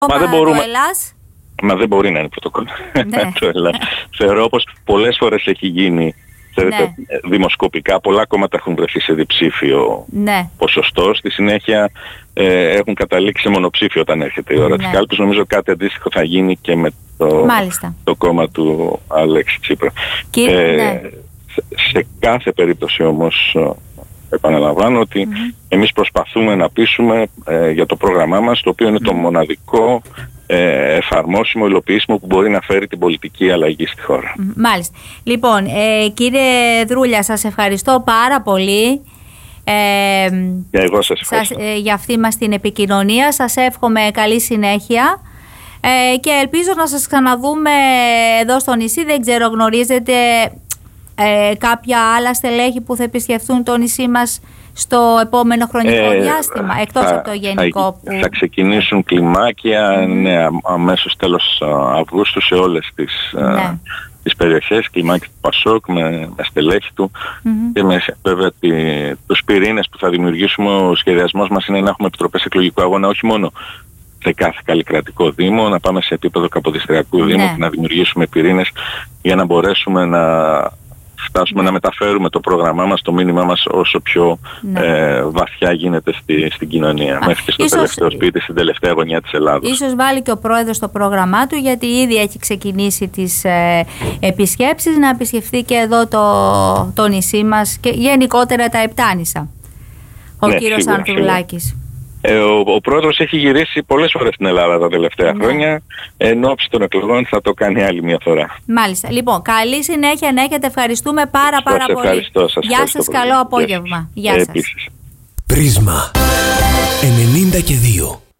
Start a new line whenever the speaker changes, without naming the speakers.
Μα δεν μπορούμε. Το Ελλάς. Μα δεν μπορεί να είναι πρωτοκόλλο. Ναι. Το Ελλάς. Θεωρώ πως πολλές φορές έχει γίνει. Ξέρετε, δημοσκοπικά πολλά κόμματα έχουν βρεθεί σε διψήφιο ποσοστό. Στη συνέχεια έχουν καταλήξει σε μονοψήφιο όταν έρχεται η ώρα της κάλπης. Νομίζω κάτι αντίστοιχο θα γίνει και με το κόμμα του Αλέξη Τσίπρα. Σε κάθε περίπτωση όμως επαναλαμβάνω ότι εμείς προσπαθούμε να πείσουμε για το πρόγραμμά μας, το οποίο είναι το μοναδικό εφαρμόσιμο, υλοποιήσιμο που μπορεί να φέρει την πολιτική αλλαγή στη χώρα.
Μάλιστα. Λοιπόν, κύριε Δρούλια, σας ευχαριστώ πάρα πολύ
εγώ σας ευχαριστώ
για αυτή μας την επικοινωνία. Σας εύχομαι καλή συνέχεια και ελπίζω να σας ξαναδούμε εδώ στο νησί. Δεν ξέρω, γνωρίζετε κάποια άλλα στελέχη που θα επισκεφθούν το νησί μας στο επόμενο χρονικό διάστημα, εκτός από το γενικό που...
Θα ξεκινήσουν κλιμάκια αμέσως τέλος Αυγούστου σε όλες τις περιοχές, κλιμάκια του Πασόκ με στελέχη του και με βέβαια τους πυρήνες που θα δημιουργήσουμε. Ο σχεδιασμός μας είναι να έχουμε επιτροπές εκλογικού αγώνα όχι μόνο σε κάθε καλλικρατικό δήμο, να πάμε σε επίπεδο καποδιστριακού δήμου και να δημιουργήσουμε πυρήνες για να μπορέσουμε να φτάσουμε να μεταφέρουμε το πρόγραμμά μας, το μήνυμά μας όσο πιο βαθιά γίνεται στην κοινωνία. Μέχρι και στο τελευταίο σπίτι, στην τελευταία γωνιά της Ελλάδος.
Ίσως βάλει και ο πρόεδρος το πρόγραμμά του, γιατί ήδη έχει ξεκινήσει τις επισκέψεις, να επισκεφθεί και εδώ το νησί μας και γενικότερα τα Επτάνησα. Ο κύριος Ανδρουλάκης.
Ο πρόεδρος έχει γυρίσει πολλές φορές στην Ελλάδα τα τελευταία χρόνια. Εν ώψη των εκλογών θα το κάνει άλλη μια φορά.
Μάλιστα. Λοιπόν, καλή συνέχεια να έχετε. Ευχαριστούμε πάρα πολύ. Γεια σας, καλό απόγευμα. Γεια σας.
Πρίσμα 92.